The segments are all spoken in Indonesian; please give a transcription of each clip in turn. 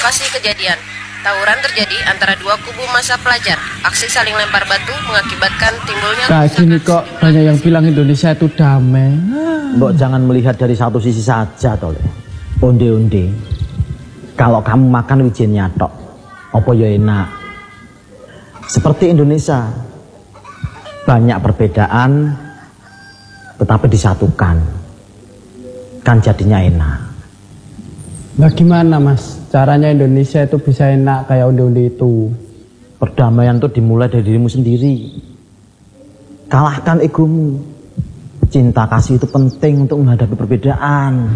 lokasi kejadian. Tawuran terjadi antara dua kubu massa pelajar. Aksi saling lempar batu mengakibatkan timbulnya... Kayak gini kok banyak yang bilang Indonesia itu damai. Mbok jangan melihat dari satu sisi saja toh. Onde-onde. Kalau kamu makan wijennya tok, apa ya enak. Seperti Indonesia. Banyak perbedaan tetapi disatukan. Kan jadinya enak. Nah gimana mas, caranya Indonesia itu bisa enak kayak onde-onde itu? Perdamaian itu dimulai dari dirimu sendiri. Kalahkan egomu. Cinta kasih itu penting untuk menghadapi perbedaan.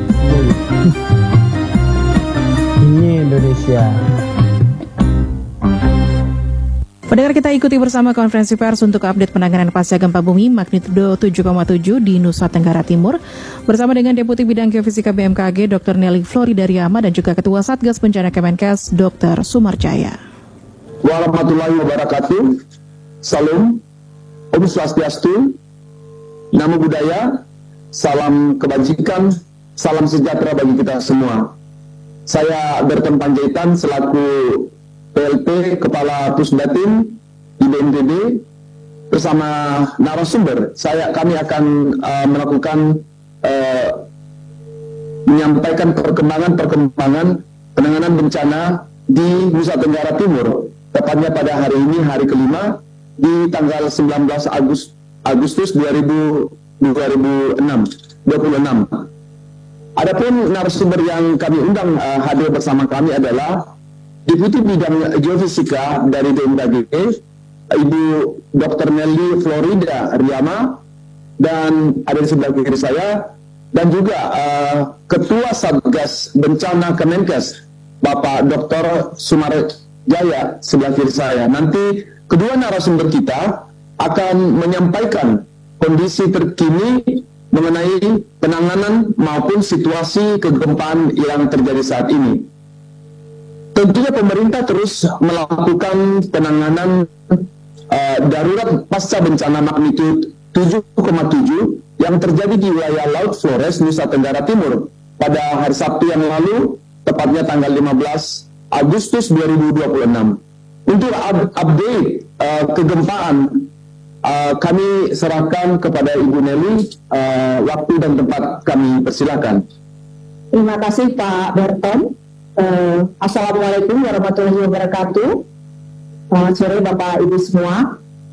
Ini Indonesia. Pendengar, kita ikuti bersama konferensi pers untuk update penanganan pasca gempa bumi magnitudo 7,7 di Nusa Tenggara Timur bersama dengan Deputi Bidang Geofisika BMKG Dr. Nelly Floridariama dan juga Ketua Satgas Bencana Kemenkes Dr. Sumarjaya. Warahmatullahi wabarakatuh. Salam, Om Swastiastu, Namo Buddhaya, salam kebajikan, salam sejahtera bagi kita semua. Saya Berton Panjaitan selaku PLT Kepala Pusdatin di BNPB bersama narasumber. Kami akan melakukan menyampaikan perkembangan penanganan bencana di Nusa Tenggara Timur. Tepatnya pada hari ini, hari kelima, di tanggal 19 Agustus 2026. Adapun narasumber yang kami undang hadir bersama kami adalah Deputi Bidang Geofisika dari BMKG, Ibu Dr. Nelly Floridariama, dan ada di sebelah kiri saya, dan juga Ketua Satgas Bencana Kemenkes, Bapak Dr. Sumarjaya, sebelah kiri saya. Nanti kedua narasumber kita akan menyampaikan kondisi terkini mengenai penanganan maupun situasi kegempaan yang terjadi saat ini. Tentunya pemerintah terus melakukan penanganan darurat pasca bencana magnitudo 7,7 yang terjadi di wilayah Laut Flores, Nusa Tenggara Timur pada hari Sabtu yang lalu, tepatnya tanggal 15 Agustus 2026. Untuk update kegempaan, kami serahkan kepada Ibu Nelly, waktu dan tempat kami persilakan. Terima kasih Pak Berton. Assalamualaikum warahmatullahi wabarakatuh. Selamat sore Bapak Ibu semua.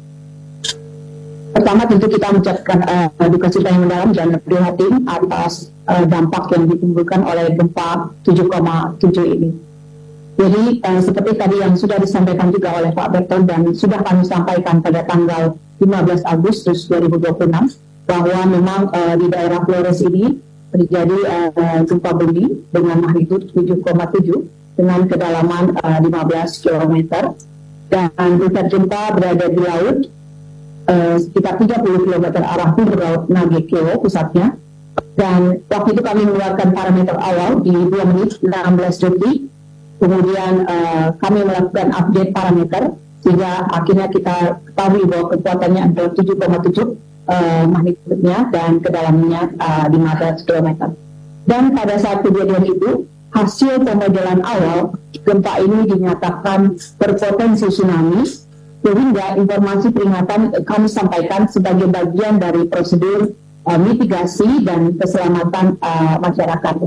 Pertama tentu kita mengucapkan duka cita yang mendalam dan prihatin atas dampak yang ditimbulkan oleh gempa 7,7 ini. Jadi seperti tadi yang sudah disampaikan juga oleh Pak Berton dan sudah kami sampaikan pada tanggal 15 Agustus 2026 bahwa memang di daerah Flores ini terjadi gempa bumi dengan magnitudo 7,7 dengan kedalaman 15 km dan pusat gempa berada di laut sekitar 30 km arah timur laut Nagekeo pusatnya, dan waktu itu kami mengeluarkan parameter awal di 2 menit 16 detik, kemudian kami melakukan update parameter sehingga akhirnya kita ketahui bahwa kekuatannya adalah 7,7 magnitudenya dan kedalamannya 15 km. Dan pada saat kejadian itu, hasil pemodelan awal gempa ini dinyatakan berpotensi tsunami, sehingga informasi peringatan kami sampaikan sebagai bagian dari prosedur mitigasi dan keselamatan masyarakat.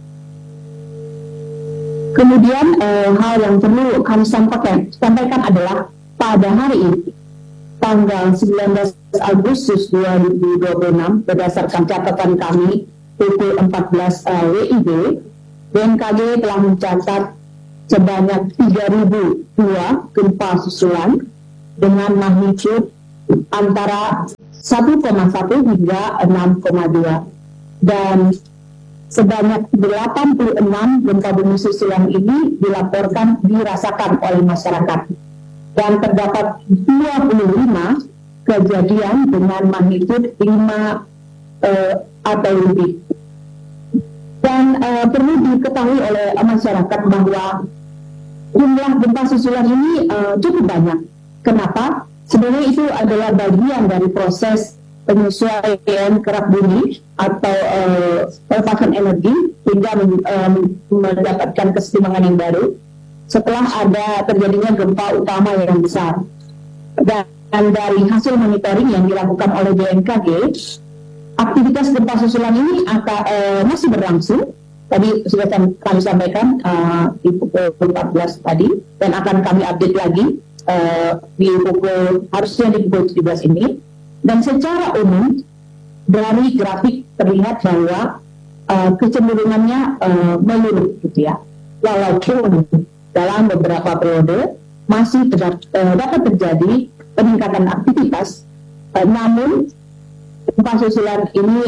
Kemudian hal yang perlu kami sampaikan adalah pada hari ini, tanggal 19 Agustus 2026, berdasarkan catatan kami pukul 14 WIB, BMKG telah mencatat sebanyak 3.002 gempa susulan dengan magnitudo antara 1,1 hingga 6,2, dan sebanyak 86 gempa bumi susulan ini dilaporkan dirasakan oleh masyarakat, dan terdapat 25 kejadian dengan magnitudo 5 atau lebih. Dan perlu diketahui oleh masyarakat bahwa jumlah gempa susulan ini cukup banyak. Kenapa? Sebenarnya itu adalah bagian dari proses penyesuaian kerak bumi atau pelepasan energi hingga mendapatkan kesetimbangan yang baru setelah ada terjadinya gempa utama yang besar. Dan dari hasil monitoring yang dilakukan oleh BMKG, aktivitas gempa susulan ini masih berlangsung. Tadi sudah kami sampaikan di pukul 14 tadi, dan akan kami update lagi harusnya di pukul 17 ini. Dan secara umum dari grafik terlihat bahwa kecenderungannya menurun gitu ya. Walaupun dalam beberapa periode masih dapat terjadi peningkatan aktivitas, namun gempa susulan ini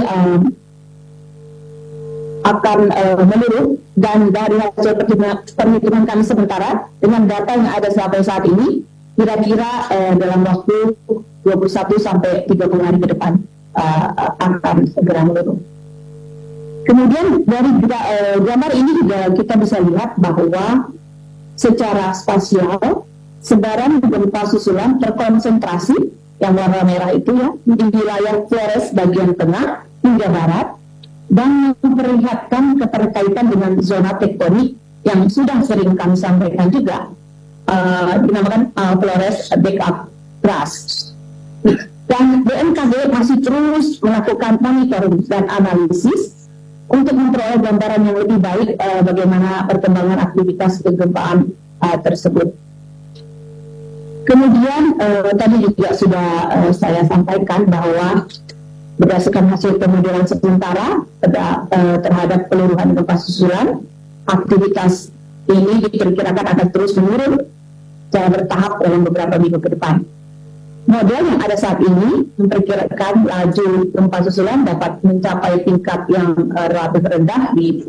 akan menurun, dan dari hasil perhitungan kami sementara dengan data yang ada sampai saat ini, kira-kira dalam waktu 21 sampai 30 hari ke depan akan segera menurun. Kemudian dari gambar ini juga kita bisa lihat bahwa secara spasial sebaran gempa susulan terkonsentrasi yang warna merah itu ya di wilayah Flores bagian tengah hingga barat, dan memperlihatkan keterkaitan dengan zona tektonik yang sudah sering kami sampaikan juga, dinamakan Flores Backup Thrust. Dan BMKG masih terus melakukan monitoring dan analisis untuk memperoleh gambaran yang lebih baik bagaimana perkembangan aktivitas kegempaan tersebut. Kemudian tadi juga sudah saya sampaikan bahwa berdasarkan hasil pemodelan sementara terhadap peluruhan gempa susulan, aktivitas ini diperkirakan akan terus menurun secara bertahap dalam beberapa minggu ke depan. Model yang ada saat ini memperkirakan laju gempa susulan dapat mencapai tingkat yang relatif rendah di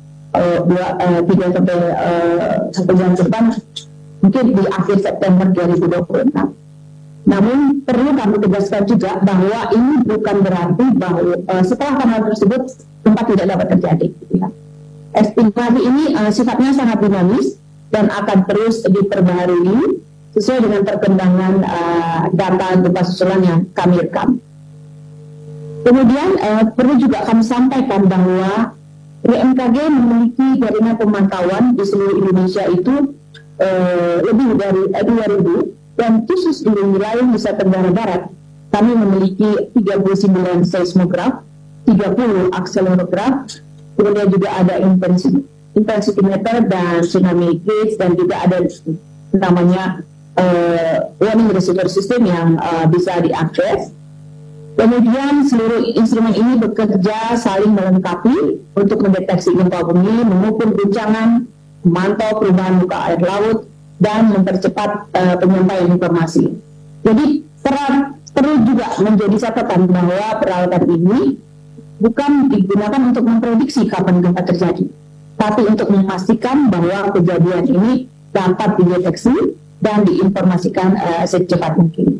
3 sampai 1 bulan ke depan, mungkin di akhir September 2026. Namun perlu kami tegaskan juga bahwa ini bukan berarti bahwa setelah tanggal tersebut gempa tidak dapat terjadi. Ya. Estimasi ini sifatnya sangat dinamis dan akan terus diperbaharui sesuai dengan perkembangan data gempa susulan yang kami rekam. Kemudian perlu juga kami sampaikan bahwa BMKG memiliki jaringan pemantauan di seluruh Indonesia itu lebih dari 2.000, dan khusus di wilayah Nusa Tenggara Barat kami memiliki 39 seismograf, 30 akselerograf, kemudian juga ada intensimeter dan tsunami gauge, dan juga ada namanya warning receiver system yang bisa diakses. Kemudian seluruh instrumen ini bekerja saling melengkapi untuk mendeteksi gempa bumi, mengukur guncangan, memantau perubahan muka air laut, dan mempercepat penyampaian informasi. Jadi perlu juga menjadi catatan bahwa peralatan ini bukan digunakan untuk memprediksi kapan gempa terjadi, tapi untuk memastikan bahwa kejadian ini dapat dideteksi dan diinformasikan secepat mungkin.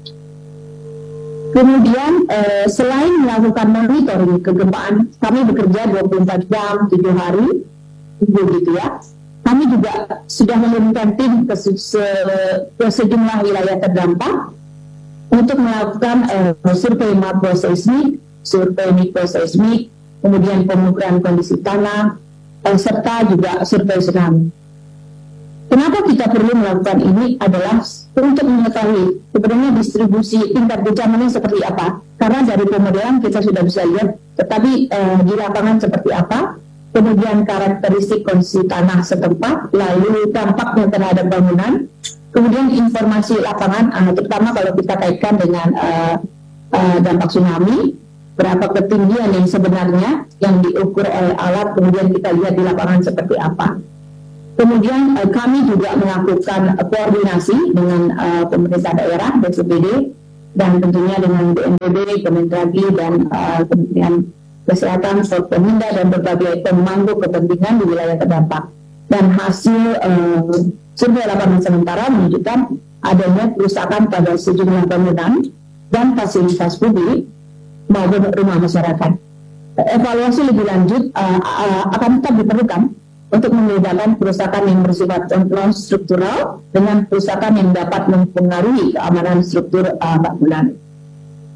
Kemudian selain melakukan monitoring kegempaan, kami bekerja 24 jam, 7 hari, begitu ya. Kami juga sudah menurunkan tim ke sejumlah wilayah terdampak untuk melakukan survei makroseismik, survei mikroseismik, kemudian pengukuran kondisi tanah, serta juga survei tsunami. Kenapa kita perlu melakukan ini adalah untuk mengetahui sebenarnya distribusi tingkat guncangannya seperti apa. Karena dari pemodelan kita sudah bisa lihat, tetapi di lapangan seperti apa, kemudian karakteristik kondisi tanah setempat, lalu dampaknya terhadap bangunan, kemudian informasi lapangan, terutama kalau kita kaitkan dengan dampak tsunami, berapa ketinggian yang sebenarnya yang diukur oleh alat, kemudian kita lihat di lapangan seperti apa. Kemudian kami juga melakukan koordinasi dengan pemerintah daerah, BPBD, dan tentunya dengan BNPB, Kemendagri, dan Kementerian Kesehatan, Forkominda, dan berbagai pemangku kepentingan di wilayah terdampak. Dan hasil survei lapangan sementara menunjukkan adanya kerusakan pada sejumlah bangunan dan fasilitas publik maupun rumah masyarakat. Evaluasi lebih lanjut akan tetap diperlukan untuk membedakan kerusakan yang bersifat non-struktural dengan kerusakan yang dapat mempengaruhi keamanan struktur bangunan.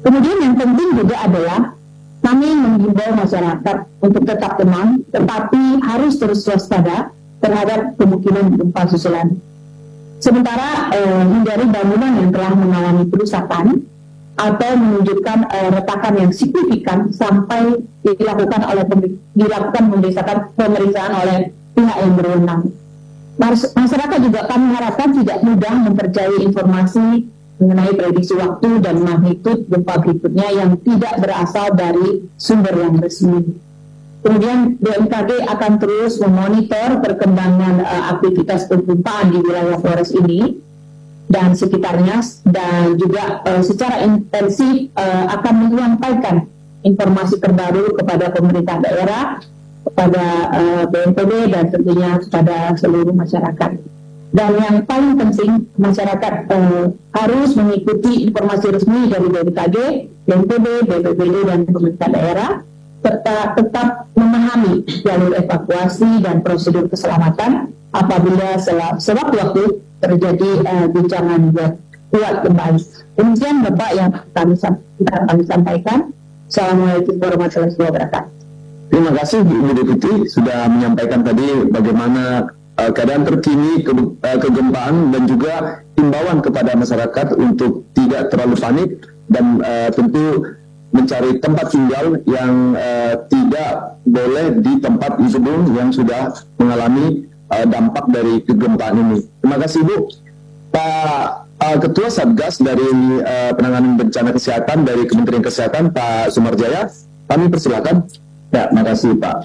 Kemudian yang penting juga adalah kami menghimbau masyarakat untuk tetap tenang, tetapi harus terus waspada terhadap kemungkinan gempa susulan. Sementara hindari bangunan yang telah mengalami kerusakan atau menunjukkan retakan yang signifikan sampai dilakukan pemeriksaan oleh pihak yang berwenang. Masyarakat juga kami harapkan tidak mudah mempercayai informasi mengenai prediksi waktu dan magnitud gempa berikutnya yang tidak berasal dari sumber yang resmi. Kemudian BMKG akan terus memonitor perkembangan aktivitas kegempaan di wilayah Flores ini dan sekitarnya, dan juga secara intensif akan menyampaikan informasi terbaru kepada pemerintah daerah, kepada BNPB, dan tentunya kepada seluruh masyarakat. Dan yang paling penting, masyarakat harus mengikuti informasi resmi dari BMKG, BNPB, BPBD, dan pemerintah daerah, serta tetap memahami jalur evakuasi dan prosedur keselamatan apabila sewaktu-waktu terjadi guncangan kuat kembali. Demikian Bapak yang kami sampaikan. Assalamualaikum warahmatullahi wabarakatuh. Terima kasih Ibu Deputi sudah menyampaikan tadi bagaimana keadaan terkini kegempaan dan juga himbauan kepada masyarakat untuk tidak terlalu panik dan tentu mencari tempat tinggal yang tidak boleh di tempat di gedung yang sudah mengalami dampak dari kegempaan ini. Terima kasih Bu. Pak Ketua Satgas dari Penanganan Bencana Kesehatan dari Kementerian Kesehatan, Pak Sumarjaya, kami persilakan. Ya, terima kasih Pak.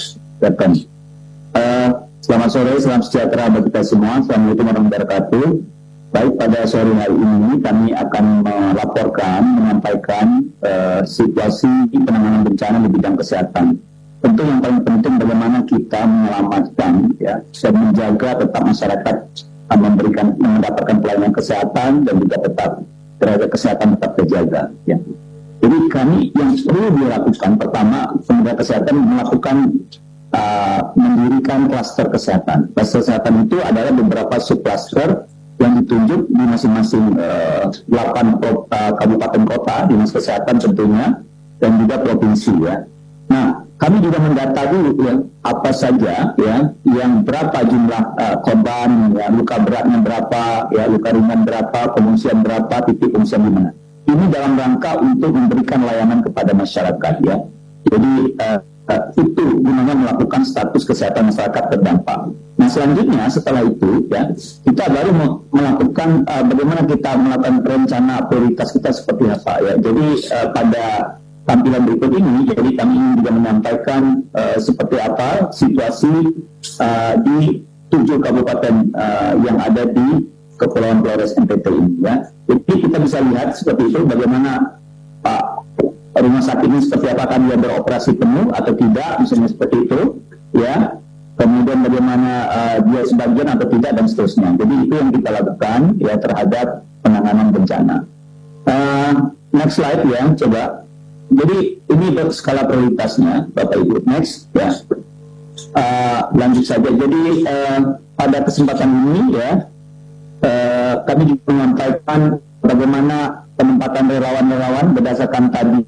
Selamat sore, salam sejahtera bagi kita semua. Assalamualaikum warahmatullahi wabarakatuh. Baik, pada sore hari ini kami akan menyampaikan situasi penanganan bencana di bidang kesehatan. Tentu yang paling penting bagaimana kita menyelamatkan dan menjaga tetap masyarakat mendapatkan pelayanan kesehatan dan juga tetap tenaga kesehatan tetap terjaga. Ya. Jadi kami yang perlu dilakukan pertama, Kementerian Kesehatan melakukan mendirikan klaster kesehatan. Klaster kesehatan itu adalah beberapa subklaster yang ditunjuk di masing-masing 8 kabupaten kota, dinas kesehatan tentunya, dan juga provinsi ya. Nah, kami juga mendata dulu ya, apa saja ya, yang berapa jumlah korban, ya, luka beratnya berapa, ya, luka ringan berapa, pengungsian berapa, titik pengungsian di mana. Ini dalam rangka untuk memberikan layanan kepada masyarakat ya. Jadi itu gunanya melakukan status kesehatan masyarakat terdampak. Nah selanjutnya setelah itu ya kita baru melakukan bagaimana kita melakukan rencana prioritas kita seperti apa ya. Jadi pada tampilan berikut ini jadi kami ingin juga menyampaikan seperti apa situasi di 7 kabupaten yang ada di Kepulauan Flores NTT ini ya. Jadi kita bisa lihat seperti itu bagaimana rumah sakit ini seperti apakah dia beroperasi penuh atau tidak, misalnya seperti itu, ya. Kemudian bagaimana dia sebagian atau tidak dan seterusnya. Jadi itu yang kita lakukan ya terhadap penanganan bencana. Next slide ya, coba. Jadi ini skala prioritasnya, Bapak Ibu. Next ya. Lanjut saja. Jadi pada kesempatan ini ya, kami juga menyampaikan bagaimana penempatan relawan-relawan berdasarkan tadi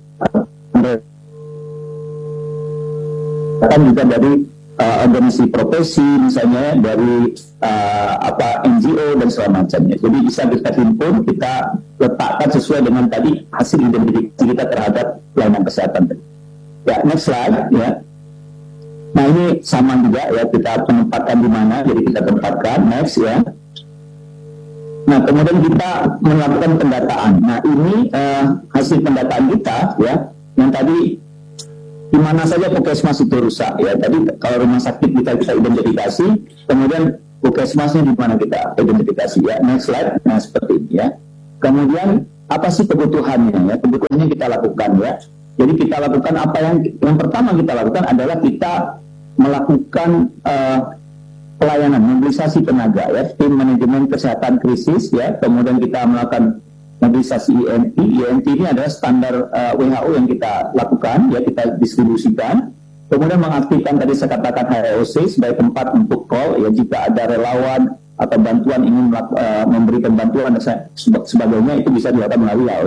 kan juga dari organisasi profesi misalnya dari NGO dan segala macamnya. Jadi bisa kita himpun, kita letakkan sesuai dengan tadi hasil identifikasi kita terhadap pelayanan kesehatan. Ya, next slide ya. Nah ini sama juga ya, kita penempatan di mana, jadi kita tempatkan. Next ya. Nah, kemudian kita melakukan pendataan. Nah, ini hasil pendataan kita, ya, yang tadi di mana saja puskesmas itu rusak, ya. Tadi kalau rumah sakit kita identifikasi, kemudian puskesmasnya di mana kita identifikasi, ya. Next slide, nah seperti ini, ya. Kemudian apa sih kebutuhannya, ya? Kebutuhannya kita lakukan, ya. Jadi kita lakukan apa yang pertama kita lakukan adalah kita melakukan pelayanan, mobilisasi tenaga ya, tim manajemen kesehatan krisis ya, kemudian kita melakukan mobilisasi INT. INT ini adalah standar WHO yang kita lakukan ya, kita distribusikan, kemudian mengaktifkan tadi saya katakan HOC sebagai tempat untuk call ya, jika ada relawan atau bantuan ingin memberikan bantuan dan sebagainya itu bisa dilakukan melalui HOC.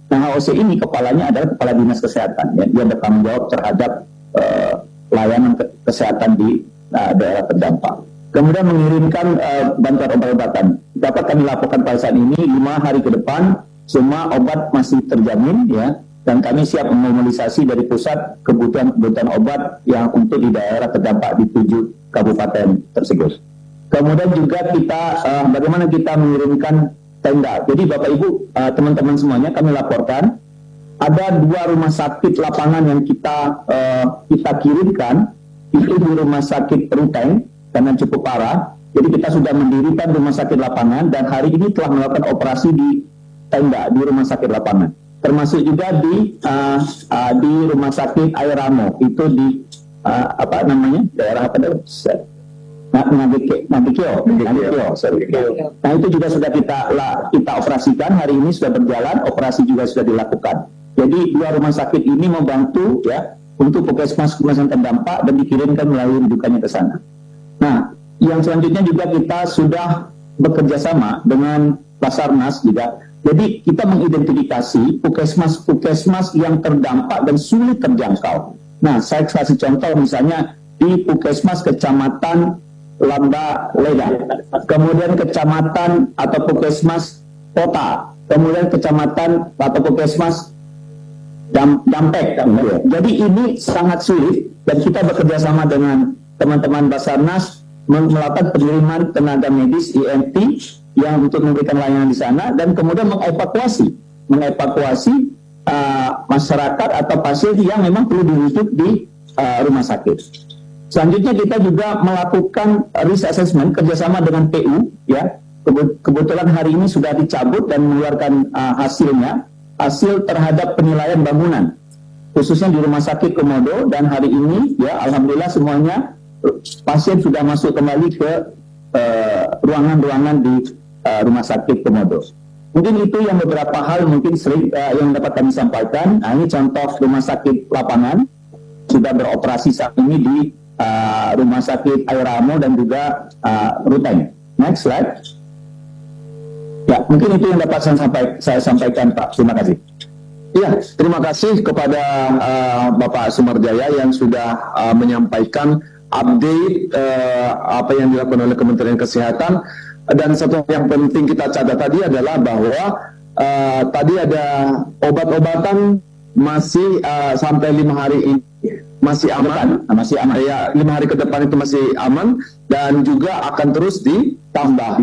Nah, HOC ini kepalanya adalah kepala dinas kesehatan, ya. Dia bertanggung jawab terhadap layanan kesehatan di daerah terdampak. Kemudian mengirimkan bantuan obat-obatan. Dapat kami laporkan pada saat ini 5 hari ke depan semua obat masih terjamin, ya. Dan kami siap memobilisasi dari pusat kebutuhan obat yang untuk di daerah terdampak di 7 kabupaten tersebut. Kemudian juga kita bagaimana kita mengirimkan tenda. Jadi Bapak Ibu, teman-teman semuanya, kami laporkan ada 2 rumah sakit lapangan yang kita kirimkan itu di rumah sakit Ruteng karena cukup parah. Jadi kita sudah mendirikan rumah sakit lapangan dan hari ini telah melakukan operasi di tenda di rumah sakit lapangan. Termasuk juga di rumah sakit Airamo itu di daerah apa itu? Ngadikio. Nah itu juga sudah kita operasikan, hari ini sudah berjalan, operasi juga sudah dilakukan. Jadi 2 rumah sakit ini membantu, ya, untuk puskesmas yang terdampak dan dikirimkan melalui rujukannya ke sana. Nah, yang selanjutnya juga kita sudah bekerja sama dengan Basarnas juga. Jadi kita mengidentifikasi puskesmas yang terdampak dan sulit terjangkau. Nah, saya kasih contoh misalnya di puskesmas kecamatan Lamba Leda, kemudian kecamatan atau puskesmas kota, kemudian kecamatan atau puskesmas Dampek. Jadi ini sangat sulit dan kita bekerja sama dengan teman-teman Basarnas melakukan pengiriman tenaga medis IMT yang untuk memberikan layanan di sana dan kemudian mengevakuasi masyarakat atau pasien yang memang perlu dirujuk di rumah sakit. Selanjutnya kita juga melakukan risk assessment kerjasama dengan PU, ya. Kebetulan hari ini sudah dicabut dan mengeluarkan hasil terhadap penilaian bangunan, khususnya di Rumah Sakit Komodo, dan hari ini, ya, alhamdulillah semuanya pasien sudah masuk kembali ke ruangan-ruangan di Rumah Sakit Komodo. Mungkin itu yang beberapa hal mungkin sering yang dapat kami sampaikan. Nah, ini contoh rumah sakit lapangan sudah beroperasi saat ini di Rumah Sakit Airamo dan juga Ruteng. Next slide. Ya, mungkin itu yang dapat saya sampaikan, Pak. Terima kasih. Iya, terima kasih kepada Bapak Sumarjaya yang sudah menyampaikan update apa yang dilakukan oleh Kementerian Kesehatan. Dan satu yang penting kita catat tadi adalah bahwa tadi ada obat-obatan masih sampai 5 hari ini masih aman, ya, 5 hari ke depan itu masih aman dan juga akan terus ditambah.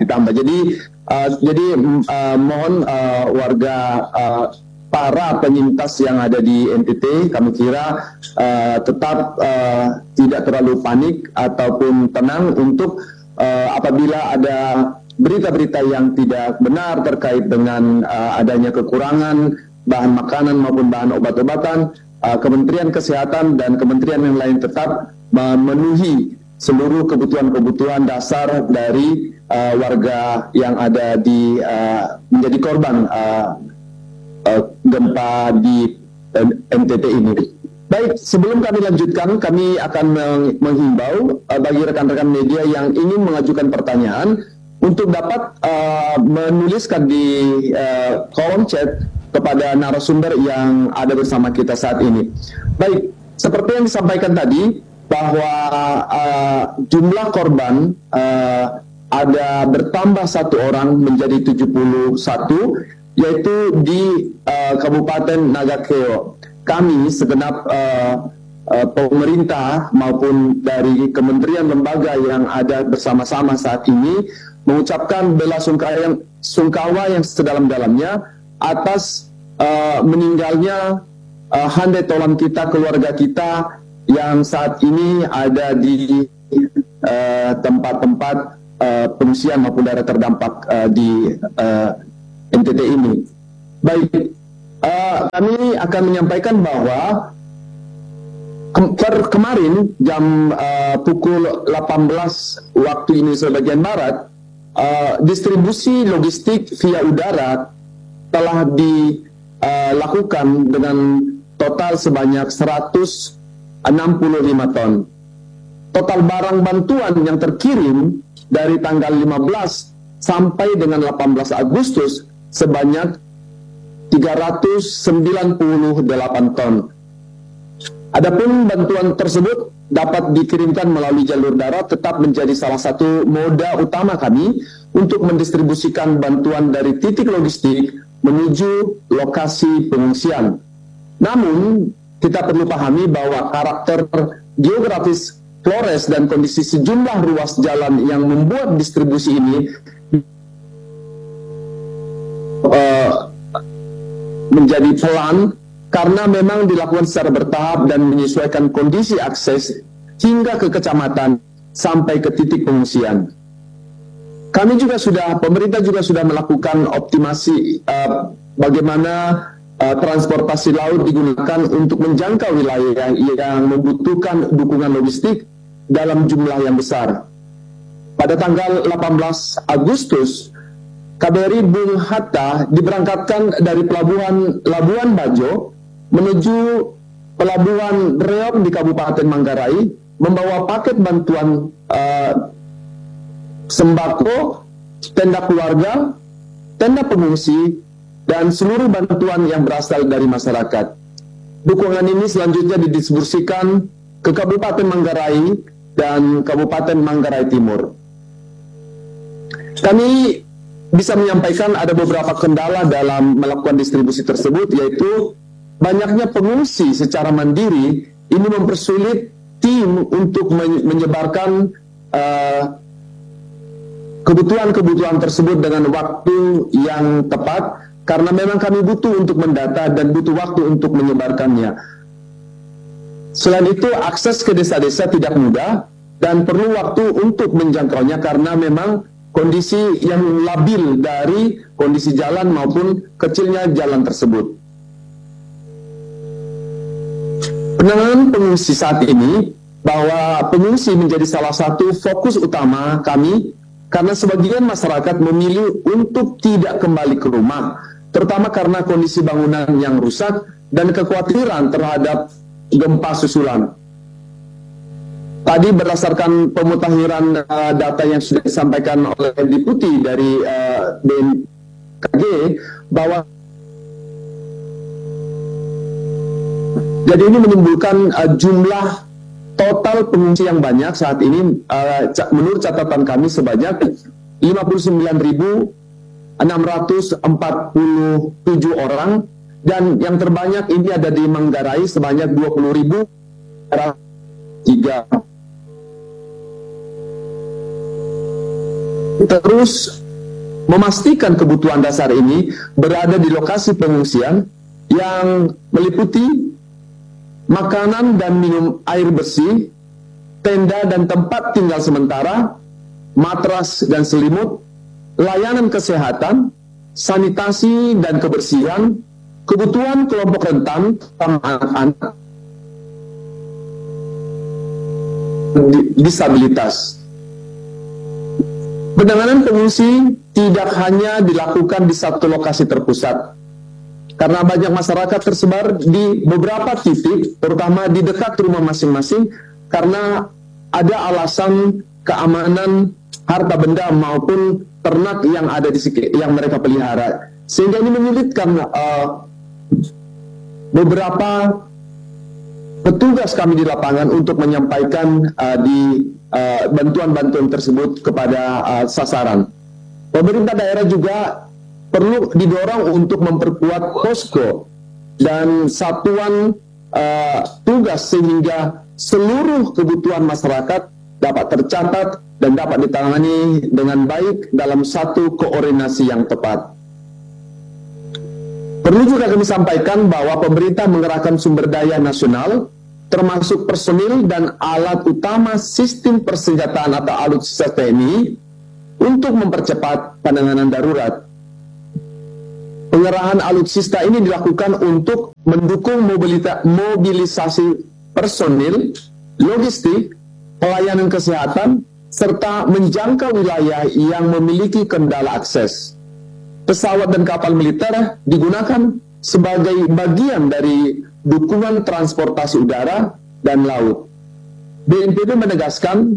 Jadi mohon warga para penyintas yang ada di NTT, kami kira tetap tidak terlalu panik ataupun tenang untuk apabila ada berita-berita yang tidak benar terkait dengan adanya kekurangan bahan makanan maupun bahan obat-obatan. Kementerian Kesehatan dan kementerian yang lain tetap memenuhi seluruh kebutuhan-kebutuhan dasar dari warga yang ada di menjadi korban gempa di NTT ini. Baik, sebelum kami lanjutkan, kami akan menghimbau bagi rekan-rekan media yang ingin mengajukan pertanyaan untuk dapat menuliskan di kolom chat kepada narasumber yang ada bersama kita saat ini. Baik, seperti yang disampaikan tadi bahwa jumlah korban ada bertambah 1 orang menjadi 71, yaitu di Kabupaten Nagakeo. Kami segenap pemerintah maupun dari kementerian lembaga yang ada bersama-sama saat ini mengucapkan bela sungkawa yang sedalam-dalamnya atas meninggalnya handai tolan kita, keluarga kita yang saat ini ada di tempat-tempat pengungsian maupun daerah terdampak di NTT ini. Baik, kami akan menyampaikan bahwa kemarin jam pukul 18 waktu Indonesia bagian Barat, distribusi logistik via udara telah dilakukan dengan total sebanyak 165 ton. Total barang bantuan yang terkirim dari tanggal 15 sampai dengan 18 Agustus sebanyak 398 ton. Adapun bantuan tersebut dapat dikirimkan melalui jalur darat tetap menjadi salah satu moda utama kami untuk mendistribusikan bantuan dari titik logistik menuju lokasi pengungsian. Namun, kita perlu pahami bahwa karakter geografis Flores dan kondisi sejumlah ruas jalan yang membuat distribusi ini menjadi pelan karena memang dilakukan secara bertahap dan menyesuaikan kondisi akses hingga ke kecamatan sampai ke titik pengungsian. Pemerintah juga sudah melakukan optimasi bagaimana transportasi laut digunakan untuk menjangkau wilayah yang membutuhkan dukungan logistik dalam jumlah yang besar. Pada tanggal 18 Agustus, KBRI Bung Hatta diberangkatkan dari pelabuhan Labuan Bajo menuju pelabuhan Reog di Kabupaten Manggarai, membawa paket bantuan sembako, tenda keluarga, tenda pengungsi, dan seluruh bantuan yang berasal dari masyarakat. Dukungan ini selanjutnya didistribusikan ke Kabupaten Manggarai dan Kabupaten Manggarai Timur. Kami bisa menyampaikan ada beberapa kendala dalam melakukan distribusi tersebut, yaitu banyaknya pengungsi secara mandiri ini mempersulit tim untuk menyebarkan kebutuhan-kebutuhan tersebut dengan waktu yang tepat, karena memang kami butuh untuk mendata dan butuh waktu untuk menyebarkannya. Selain itu, akses ke desa-desa tidak mudah dan perlu waktu untuk menjangkaunya karena memang kondisi yang labil dari kondisi jalan maupun kecilnya jalan tersebut. Penanganan pengungsi saat ini, bahwa pengungsi menjadi salah satu fokus utama kami karena sebagian masyarakat memilih untuk tidak kembali ke rumah, terutama karena kondisi bangunan yang rusak dan kekhawatiran terhadap gempa susulan. Tadi berdasarkan pemutakhiran data yang sudah disampaikan oleh Deputi dari BMKG, bahwa jadi ini menimbulkan jumlah total pengungsi yang banyak saat ini, menurut catatan kami sebanyak 59.647 orang, dan yang terbanyak ini ada di Manggarai sebanyak 20.300. Terus memastikan kebutuhan dasar ini berada di lokasi pengungsian yang meliputi makanan dan minum air bersih, tenda dan tempat tinggal sementara, matras dan selimut, layanan kesehatan, sanitasi dan kebersihan, kebutuhan kelompok rentan, anak-anak, disabilitas. Penanganan pengungsi tidak hanya dilakukan di satu lokasi terpusat, karena banyak masyarakat tersebar di beberapa titik, terutama di dekat rumah masing-masing, karena ada alasan keamanan harta benda maupun ternak yang ada yang mereka pelihara, sehingga ini menyulitkan beberapa petugas kami di lapangan untuk menyampaikan bantuan-bantuan tersebut kepada sasaran. Pemerintah daerah juga perlu didorong untuk memperkuat posko dan satuan tugas sehingga seluruh kebutuhan masyarakat dapat tercatat dan dapat ditangani dengan baik dalam satu koordinasi yang tepat. Perlu juga kami sampaikan bahwa pemerintah mengerahkan sumber daya nasional termasuk personil dan alat utama sistem persenjataan atau alutsista TNI untuk mempercepat penanganan darurat. Pengerahan alutsista ini dilakukan untuk mendukung mobilisasi personil, logistik, pelayanan kesehatan, serta menjangkau wilayah yang memiliki kendala akses. Pesawat dan kapal militer digunakan sebagai bagian dari dukungan transportasi udara dan laut. BNPB menegaskan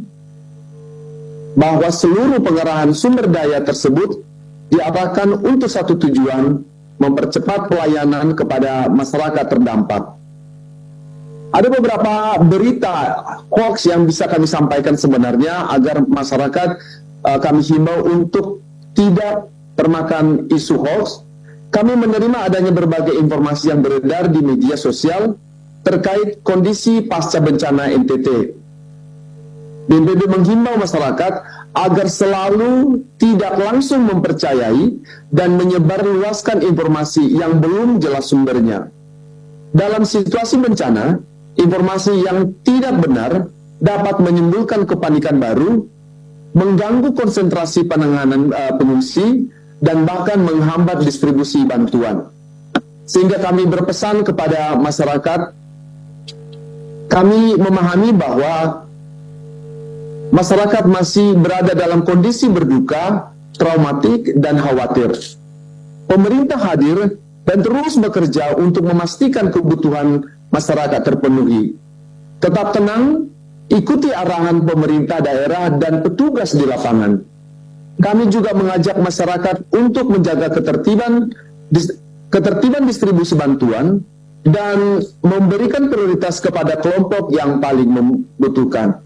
bahwa seluruh pengerahan sumber daya tersebut diarahkan untuk satu tujuan, mempercepat pelayanan kepada masyarakat terdampak. Ada beberapa berita hoax yang bisa kami sampaikan sebenarnya agar masyarakat kami himbau untuk tidak termakan isu hoax. Kami menerima adanya berbagai informasi yang beredar di media sosial terkait kondisi pasca bencana NTT. BNPB menghimbau masyarakat agar selalu tidak langsung mempercayai dan menyebarluaskan informasi yang belum jelas sumbernya. Dalam situasi bencana, informasi yang tidak benar dapat menimbulkan kepanikan baru, mengganggu konsentrasi penanganan pengungsi, dan bahkan menghambat distribusi bantuan. Sehingga kami berpesan kepada masyarakat, kami memahami bahwa masyarakat masih berada dalam kondisi berduka, traumatik, dan khawatir. Pemerintah hadir dan terus bekerja untuk memastikan kebutuhan masyarakat terpenuhi. Tetap tenang, ikuti arahan pemerintah daerah dan petugas di lapangan. Kami juga mengajak masyarakat untuk menjaga ketertiban distribusi bantuan dan memberikan prioritas kepada kelompok yang paling membutuhkan.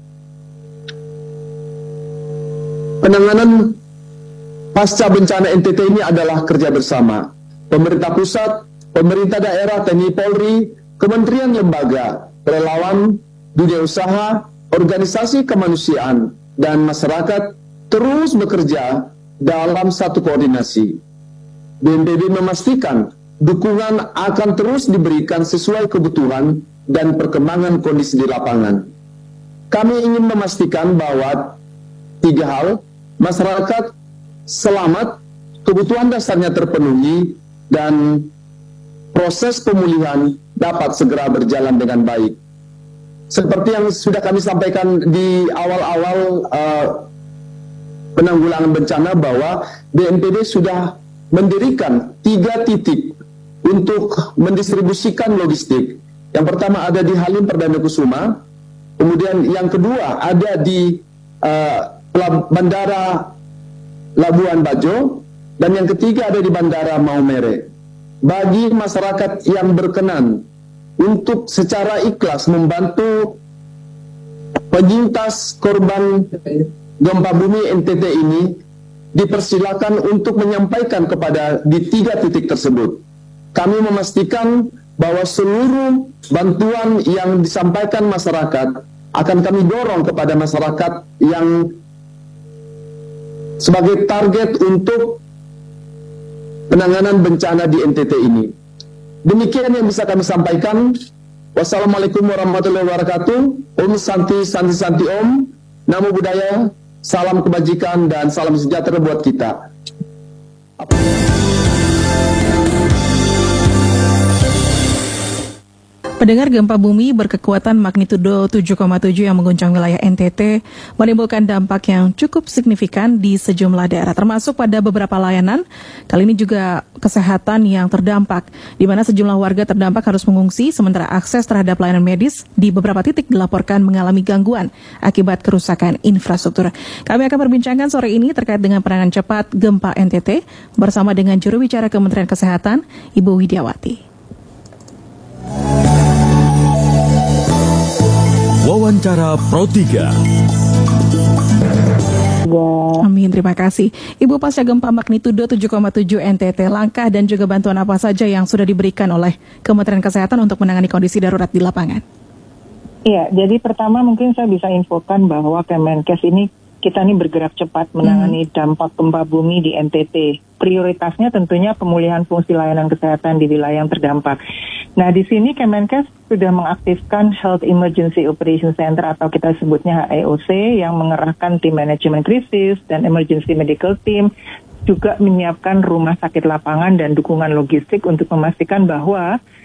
Penanganan pasca bencana NTT ini adalah kerja bersama pemerintah pusat, pemerintah daerah, TNI Polri, kementerian lembaga, relawan, dunia usaha, organisasi kemanusiaan, dan masyarakat terus bekerja dalam satu koordinasi. BNPB memastikan dukungan akan terus diberikan sesuai kebutuhan dan perkembangan kondisi di lapangan. Kami ingin memastikan bahwa 3 hal: masyarakat selamat, kebutuhan dasarnya terpenuhi, dan proses pemulihan dapat segera berjalan dengan baik. Seperti yang sudah kami sampaikan di awal-awal penanggulangan bencana bahwa BNPB sudah mendirikan 3 titik untuk mendistribusikan logistik. Yang pertama ada di Halim Perdana Kusuma, kemudian yang kedua ada di Bandara Labuan Bajo, dan yang ketiga ada di Bandara Maumere. Bagi masyarakat yang berkenan untuk secara ikhlas membantu penyintas korban gempa bumi NTT ini, dipersilakan untuk menyampaikan kepada di 3 titik tersebut. Kami memastikan bahwa seluruh bantuan yang disampaikan masyarakat akan kami dorong kepada masyarakat yang sebagai target untuk penanganan bencana di NTT ini. Demikian yang bisa kami sampaikan. Wassalamualaikum warahmatullahi wabarakatuh. Om Santi Santi Santi Om. Namo Buddhaya. Salam kebajikan dan salam sejahtera buat kita. Pendengar, gempa bumi berkekuatan magnitudo 7,7 yang mengguncang wilayah NTT menimbulkan dampak yang cukup signifikan di sejumlah daerah, termasuk pada beberapa layanan. Kali ini juga kesehatan yang terdampak, di mana sejumlah warga terdampak harus mengungsi, sementara akses terhadap layanan medis di beberapa titik dilaporkan mengalami gangguan akibat kerusakan infrastruktur. Kami akan berbincangkan sore ini terkait dengan penanganan cepat gempa NTT bersama dengan juru bicara Kementerian Kesehatan, Ibu Widiawati. Wawancara Pro 3. Amin, terima kasih. Ibu, pasca gempa magnitudo 7,7 NTT, langkah dan juga bantuan apa saja yang sudah diberikan oleh Kementerian Kesehatan untuk menangani kondisi darurat di lapangan? Iya, jadi pertama mungkin saya bisa infokan bahwa Kemenkes ini kita ini bergerak cepat menangani dampak gempa bumi di NTT. Prioritasnya tentunya pemulihan fungsi layanan kesehatan di wilayah yang terdampak. Nah, di sini Kemenkes sudah mengaktifkan Health Emergency Operation Center atau kita sebutnya HEOC yang mengerahkan tim manajemen krisis dan emergency medical team, juga menyiapkan rumah sakit lapangan dan dukungan logistik untuk memastikan bahwa